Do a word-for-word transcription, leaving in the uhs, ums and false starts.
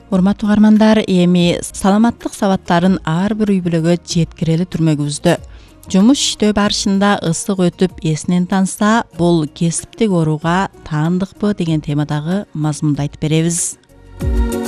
Урматтуу угармандар, эми саламаттык сабаттарын ар бир үй бүлөгө жеткирели түрмөгүбүздө. Жумуш иштөө барышында ысык өтүп эсинен танса, бул кесиптик ооруга таандыкпы деген темадагы мазмунду айтып беребиз.